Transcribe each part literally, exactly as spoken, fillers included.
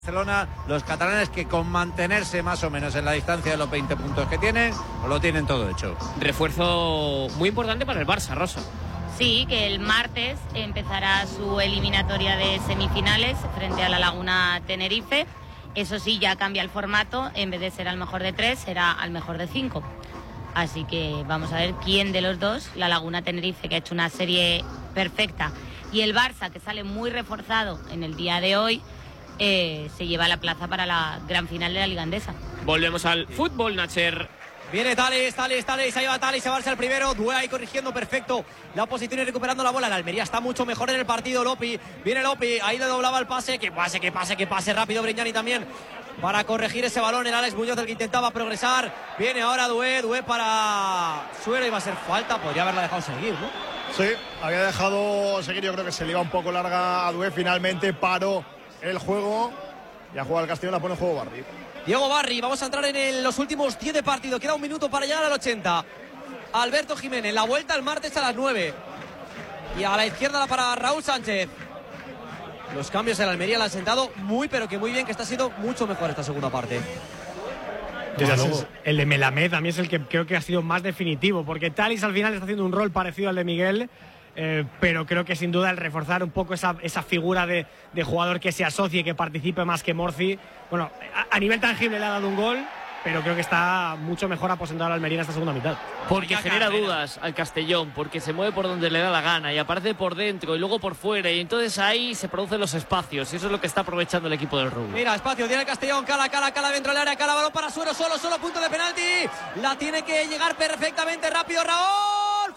Barcelona, los catalanes que con mantenerse más o menos en la distancia de los veinte puntos que tienen, lo tienen todo hecho. Refuerzo muy importante para el Barça, Rosa. Sí, que el martes empezará su eliminatoria de semifinales frente a la Laguna Tenerife. Eso sí, ya cambia el formato, en vez de ser al mejor de tres, será al mejor de cinco. Así que vamos a ver quién de los dos, la Laguna Tenerife, que ha hecho una serie perfecta, y el Barça, que sale muy reforzado en el día de hoy, Eh, se lleva la plaza para la gran final de la Liga Endesa. Volvemos al fútbol, Nacher. Viene Tales, Tales, Tales, ahí va Tales, se va a ser el primero, Due ahí corrigiendo perfecto la posición y recuperando la bola. La Almería está mucho mejor en el partido, Lopi, viene Lopi, ahí le doblaba el pase, que pase, que pase, que pase rápido Brignani también para corregir ese balón, el Alex Muñoz el que intentaba progresar, viene ahora Due, Due para Suero, iba a ser falta, podría haberla dejado seguir, ¿no? Sí, había dejado seguir, yo creo que se le iba un poco larga a Due, finalmente paró el juego, ya juega el Castellón, la pone en juego Barry. Diego Barry, vamos a entrar en el, los últimos diez de partido, queda un minuto para llegar al ochenta. Alberto Jiménez, la vuelta el martes a las nueve. Y a la izquierda para Raúl Sánchez. Los cambios en la Almería la han sentado muy, pero que muy bien, que está siendo mucho mejor esta segunda parte. Desde luego, el de Melamed a mí es el que creo que ha sido más definitivo, porque Thalys al final está haciendo un rol parecido al de Miguel. Eh, pero creo que sin duda el reforzar un poco esa, esa figura de, de jugador que se asocie, que participe más que Morci, bueno, a, a nivel tangible le ha dado un gol, pero creo que está mucho mejor aposentado al Almería en esta segunda mitad. Porque genera dudas al Castellón, porque se mueve por donde le da la gana y aparece por dentro y luego por fuera, y entonces ahí se producen los espacios y eso es lo que está aprovechando el equipo del Rubio. Mira, espacio, tiene el Castellón, cala, cala, cala dentro del área, cala, balón para Suero, solo, solo, punto de penalti, la tiene que llegar perfectamente rápido Raúl,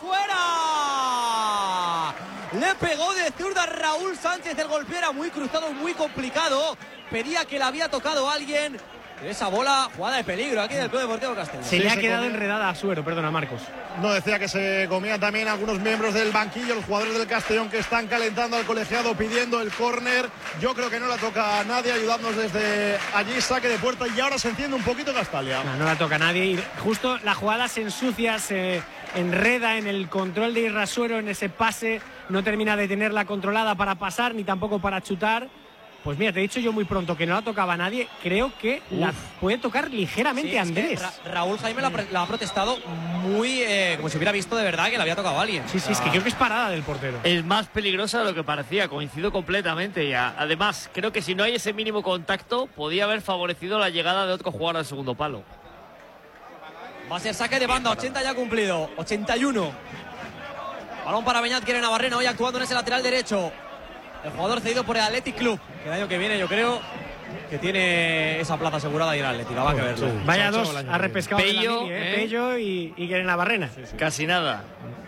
fuera. Le pegó de zurda Raúl Sánchez, el golpeo era muy cruzado, muy complicado, pedía que le había tocado a alguien. Esa bola, jugada de peligro aquí del Club Deportivo Castellón. Se sí, le ha se quedado comía. enredada a Suero, perdona Marcos. No, decía que se comían también algunos miembros del banquillo, los jugadores del Castellón que están calentando al colegiado pidiendo el córner. Yo creo que no la toca a nadie, ayudándonos desde allí, saque de puerta, y ahora se enciende un poquito Castalia. No, no la toca a nadie y justo la jugada se ensucia, se enreda en el control de Irra Suero, en ese pase, no termina de tenerla controlada para pasar ni tampoco para chutar. Pues mira, te he dicho yo muy pronto que no la tocaba a nadie. Creo que Uf. la puede tocar ligeramente sí, a Andrés. Ra Raúl Jaime la, la ha protestado muy eh, como si hubiera visto de verdad que le había tocado a alguien. Sí, sí, es que creo que es parada del portero. Es más peligrosa de lo que parecía, coincido completamente. Y además, creo que si no hay ese mínimo contacto, podía haber favorecido la llegada de otro jugador al segundo palo. Va a ser saque de banda, ochenta ya cumplido, ochenta y uno. Balón para Beñat, quiere Navarrena, hoy actuando en ese lateral derecho. El jugador cedido por el Athletic Club, que el año que viene yo creo que tiene esa plaza asegurada y el Athletic, va a verlo. Sí. Vaya dos, ha repescado Pello, Mili, ¿eh? ¿eh? Pello y, y Guere Navarrena. Sí, sí. Casi nada.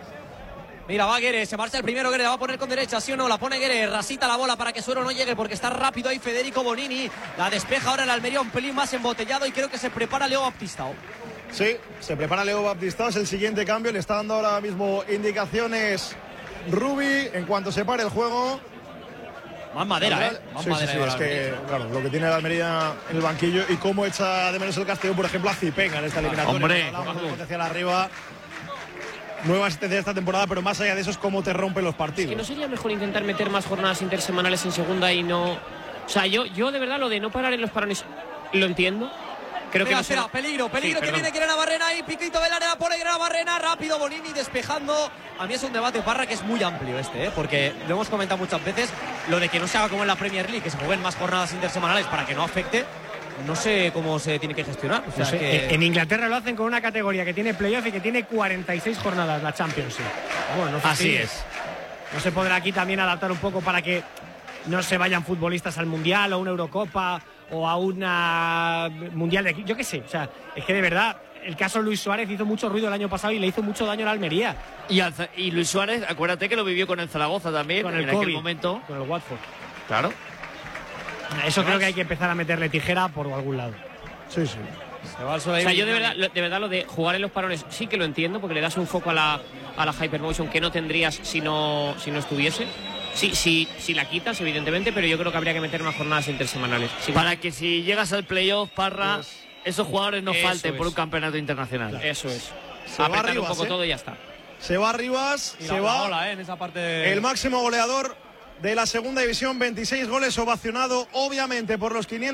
Mira, va Guere, se marcha el primero, Guere la va a poner con derecha, ¿sí o no? La pone Guere, rasita la bola para que Suero no llegue porque está rápido ahí Federico Bonini. La despeja ahora el Almería un pelín más embotellado y creo que se prepara Leo Baptistao. Sí, se prepara Leo Baptistao, es el siguiente cambio, le está dando ahora mismo indicaciones Rubi en cuanto se pare el juego. Más madera, ¿eh? Más sí, madera sí, sí, es que, claro, lo que tiene la Almería en el banquillo y cómo echa de menos el Castellón, por ejemplo, a Zipenga en esta eliminatoria. Hombre, hablamos de potencial arriba. Nueva asistencia esta temporada, pero más allá de eso es cómo te rompen los partidos. Es que no sería mejor intentar meter más jornadas intersemanales en segunda y no. O sea, yo, yo de verdad lo de no parar en los parones lo entiendo. Creo Espera, que no espera, se... peligro, peligro, sí, que viene, quiere Navarrena ahí, piquito del área, pone Navarrena, rápido Bonini despejando. A mí es un debate, Parra, que es muy amplio este, ¿eh? Porque lo hemos comentado muchas veces, lo de que no se haga como en la Premier League, que se jueguen más jornadas intersemanales para que no afecte, no sé cómo se tiene que gestionar. O sea, no sé, que... En Inglaterra lo hacen con una categoría que tiene playoff y que tiene cuarenta y seis jornadas, la Champions. Bueno, no Así es. No se podrá aquí también adaptar un poco para que no se vayan futbolistas al Mundial o a una Eurocopa o a una Mundial de yo qué sé, o sea, es que de verdad el caso Luis Suárez hizo mucho ruido el año pasado y le hizo mucho daño a la Almería. Y, y Luis Suárez, acuérdate que lo vivió con el Zaragoza también, con el en COVID, aquel momento. Con el Watford. Claro. Eso creo que hay que empezar a meterle tijera por algún lado. Sí, sí. Se va al o sea, yo de verdad, de verdad lo de jugar en los parones sí que lo entiendo, porque le das un foco a la, a la Hypermotion que no tendrías si no, si no estuviese. Sí, sí, sí la quitas, evidentemente, pero yo creo que habría que meter más jornadas intersemanales. Sí, para que si llegas al playoff, Parra, pues, esos jugadores no falten es. por un campeonato internacional. Claro. Eso es. Se Apretar Rivas, un poco ¿eh? todo y ya está. Se va Rivas, y se la va bola, ¿eh? En esa parte de... el máximo goleador de la segunda división, veintiséis goles, ovacionado obviamente por los quinientos